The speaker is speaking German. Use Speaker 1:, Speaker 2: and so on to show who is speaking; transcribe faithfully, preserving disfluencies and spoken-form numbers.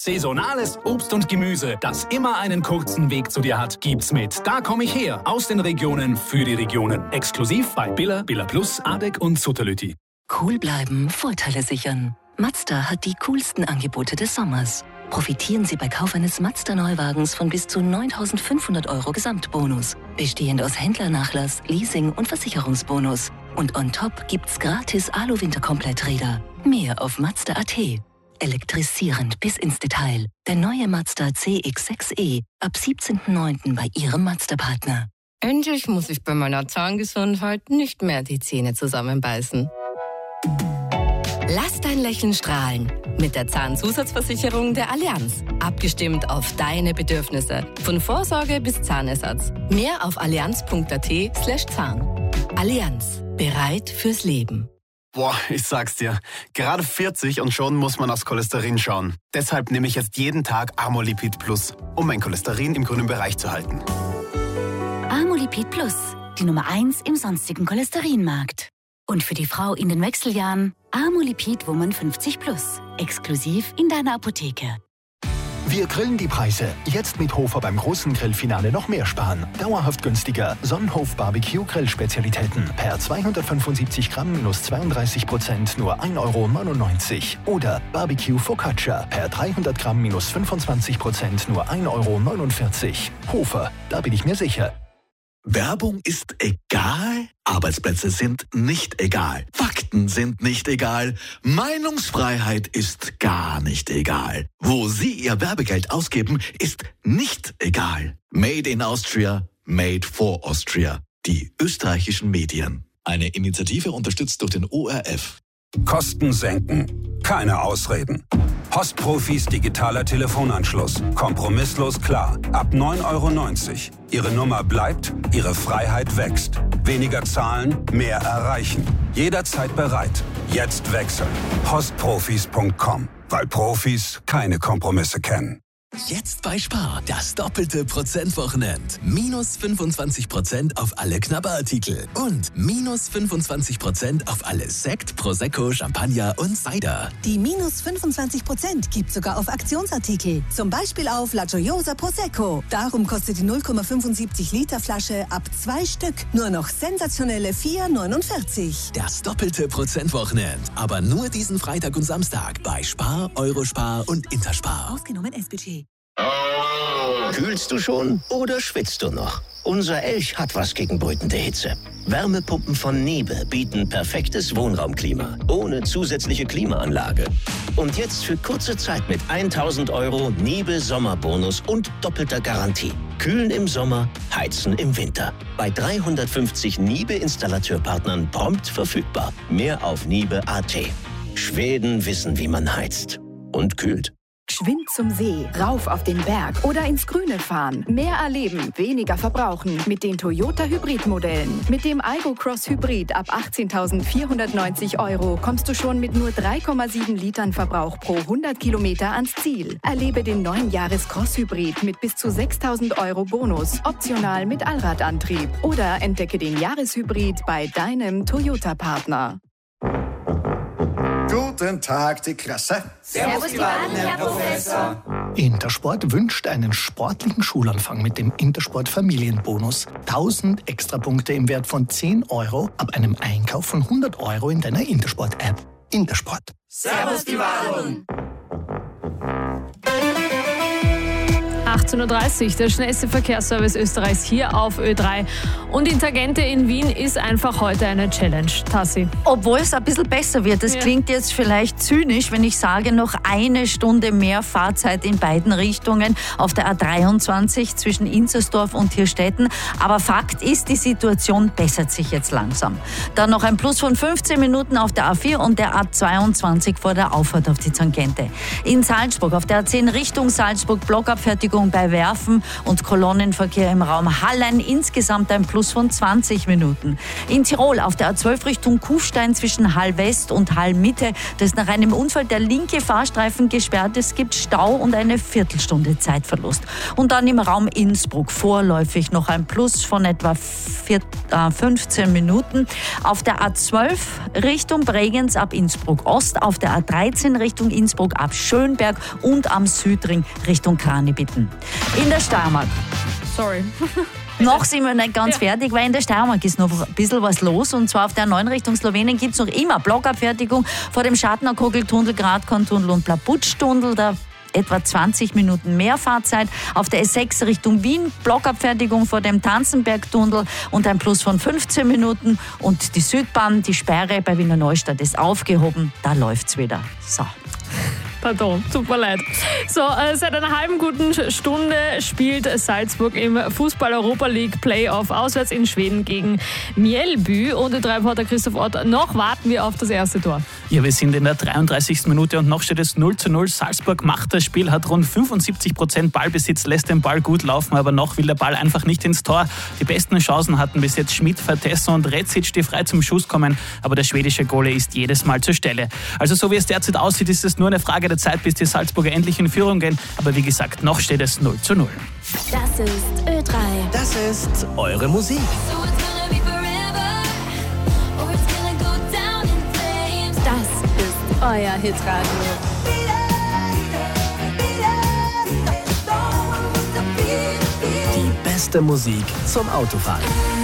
Speaker 1: Saisonales Obst und Gemüse, das immer einen kurzen Weg zu dir hat, gibt's mit Da komm ich her aus den Regionen für die Regionen. Exklusiv bei Billa, Billa Plus, Adek und Sutterlütti.
Speaker 2: Cool bleiben, Vorteile sichern. Mazda hat die coolsten Angebote des Sommers. Profitieren Sie bei Kauf eines Mazda-Neuwagens von bis zu neuntausendfünfhundert Euro Gesamtbonus. Bestehend aus Händlernachlass, Leasing und Versicherungsbonus. Und on top gibt's gratis Alu-Winterkompletträder. Mehr auf Mazda punkt a t. Elektrisierend bis ins Detail. Der neue Mazda C X sechs e ab siebzehnten neunten bei Ihrem Mazda-Partner.
Speaker 3: Endlich muss ich bei meiner Zahngesundheit nicht mehr die Zähne zusammenbeißen. Lass dein Lächeln strahlen mit der Zahnzusatzversicherung der Allianz. Abgestimmt auf deine Bedürfnisse. Von Vorsorge bis Zahnersatz. Mehr auf allianz punkt a t slash zahn. Allianz. Bereit fürs Leben.
Speaker 4: Boah, ich sag's dir. Gerade vierzig und schon muss man aufs Cholesterin schauen. Deshalb nehme ich jetzt jeden Tag Amolipid Plus, um mein Cholesterin im grünen Bereich zu halten.
Speaker 5: Amolipid Plus, die Nummer eins im sonstigen Cholesterinmarkt. Und für die Frau in den Wechseljahren Amolipid Woman fünfzig Plus, exklusiv in deiner Apotheke.
Speaker 6: Wir grillen die Preise. Jetzt mit Hofer beim großen Grillfinale noch mehr sparen. Dauerhaft günstiger. Sonnenhof Barbecue Grillspezialitäten. Per zweihundertfünfundsiebzig Gramm minus zweiunddreißig Prozent nur ein Euro neunundneunzig. Oder Barbecue Focaccia. Per dreihundert Gramm minus fünfundzwanzig Prozent nur ein Euro neunundvierzig. Hofer, da bin ich mir sicher.
Speaker 7: Werbung ist egal, Arbeitsplätze sind nicht egal, Fakten sind nicht egal, Meinungsfreiheit ist gar nicht egal. Wo Sie Ihr Werbegeld ausgeben, ist nicht egal. Made in Austria, made for Austria. Die österreichischen Medien. Eine Initiative unterstützt durch den O R F.
Speaker 8: Kosten senken. Keine Ausreden. Postprofis digitaler Telefonanschluss. Kompromisslos klar. Ab neun Euro neunzig. Ihre Nummer bleibt, Ihre Freiheit wächst. Weniger zahlen, mehr erreichen. Jederzeit bereit. Jetzt wechseln. postprofis punkt com. Weil Profis keine Kompromisse kennen.
Speaker 9: Jetzt bei Spar, das doppelte Prozentwochenend. Minus fünfundzwanzig Prozent auf alle Knabberartikel und minus fünfundzwanzig Prozent auf alle Sekt, Prosecco, Champagner und Cider.
Speaker 10: Die minus fünfundzwanzig Prozent gibt sogar auf Aktionsartikel. Zum Beispiel auf La Gioiosa Prosecco. Darum kostet die null Komma fünfundsiebzig Liter Flasche ab zwei Stück nur noch sensationelle vier neunundvierzig.
Speaker 9: Das doppelte Prozentwochenend. Aber nur diesen Freitag und Samstag bei Spar, Eurospar und Interspar.
Speaker 10: Ausgenommen S Budget.
Speaker 11: Kühlst du schon oder schwitzt du noch? Unser Elch hat was gegen brütende Hitze. Wärmepumpen von Niebe bieten perfektes Wohnraumklima, ohne zusätzliche Klimaanlage. Und jetzt für kurze Zeit mit tausend Euro Niebe Sommerbonus und doppelter Garantie. Kühlen im Sommer, heizen im Winter. Bei dreihundertfünfzig Niebe-Installateurpartnern prompt verfügbar. Mehr auf niebe punkt a t. Schweden wissen, wie man heizt und kühlt.
Speaker 12: Geschwind zum See, rauf auf den Berg oder ins Grüne fahren. Mehr erleben, weniger verbrauchen mit den Toyota Hybrid-Modellen. Mit dem Aygo Cross Hybrid ab achtzehntausendvierhundertneunzig Euro kommst du schon mit nur drei Komma sieben Litern Verbrauch pro hundert Kilometer ans Ziel. Erlebe den neuen Jahres Cross Hybrid mit bis zu sechstausend Euro Bonus, optional mit Allradantrieb. Oder entdecke den Jahreshybrid bei deinem Toyota-Partner.
Speaker 13: Guten Tag, die Klasse.
Speaker 14: Servus, die Wahlen, Herr Professor.
Speaker 6: Intersport wünscht einen sportlichen Schulanfang mit dem Intersport Familienbonus. tausend Extrapunkte im Wert von zehn Euro ab einem Einkauf von hundert Euro in deiner Intersport-App. Intersport.
Speaker 14: Servus, die Wahlen.
Speaker 15: achtzehn Uhr dreißig, der schnellste Verkehrsservice Österreichs hier auf Ö drei. Und in Tagente in Wien ist einfach heute eine Challenge. Tassi.
Speaker 16: Obwohl es ein bisschen besser wird. Das ja. klingt jetzt vielleicht zynisch, wenn ich sage, noch eine Stunde mehr Fahrzeit in beiden Richtungen auf der A dreiundzwanzig zwischen Inzersdorf und Hirstetten. Aber Fakt ist, die Situation bessert sich jetzt langsam. Dann noch ein Plus von fünfzehn Minuten auf der A vier und der A zweiundzwanzig vor der Auffahrt auf die Tangente. In Salzburg auf der A zehn Richtung Salzburg Blockabfertigung bei bei Werfen und Kolonnenverkehr im Raum Hallein. Insgesamt ein Plus von zwanzig Minuten. In Tirol auf der A zwölf Richtung Kufstein zwischen Hall West und Hall Mitte. Da ist nach einem Unfall der linke Fahrstreifen gesperrt. Es gibt Stau und eine Viertelstunde Zeitverlust. Und dann im Raum Innsbruck vorläufig noch ein Plus von etwa fünfzehn Minuten. Auf der A zwölf Richtung Bregenz ab Innsbruck Ost, auf der A dreizehn Richtung Innsbruck ab Schönberg und am Südring Richtung Kranibitten. In der Steiermark.
Speaker 15: Sorry.
Speaker 16: Noch sind wir nicht ganz
Speaker 15: ja.
Speaker 16: fertig, weil in der Steiermark ist noch ein bisschen was los. Und zwar auf der neun Richtung Slowenien gibt es noch immer Blockabfertigung vor dem Schartner-Kogeltunnel, Gradkorntunnel und Plaputsch-Tunnel. Da etwa zwanzig Minuten mehr Fahrzeit. Auf der S sechs Richtung Wien, Blockabfertigung vor dem Tanzenbergtunnel und ein Plus von fünfzehn Minuten. Und die Südbahn, die Sperre bei Wiener Neustadt ist aufgehoben. Da läuft's wieder. So.
Speaker 15: Pardon, tut mir leid. So, äh, seit einer halben guten Stunde spielt Salzburg im Fußball-Europa League Playoff auswärts in Schweden gegen Mjällby. Und der Reporter Christoph Ott, noch warten wir auf das erste Tor.
Speaker 17: Ja, wir sind in der dreiunddreißigsten Minute und noch steht es null zu null. Salzburg macht das Spiel, hat rund fünfundsiebzig Prozent Ballbesitz, lässt den Ball gut laufen, aber noch will der Ball einfach nicht ins Tor. Die besten Chancen hatten bis jetzt Schmidt, Vertessa und Rezic, die frei zum Schuss kommen, aber der schwedische Goalie ist jedes Mal zur Stelle. Also so wie es derzeit aussieht, ist es nur eine Frage der Zeit, bis die Salzburger endlich in Führung gehen. Aber wie gesagt, noch steht es null zu null.
Speaker 18: Das ist Ö drei.
Speaker 19: Das ist eure Musik.
Speaker 18: Das ist euer Hitradio.
Speaker 19: Die beste Musik zum Autofahren.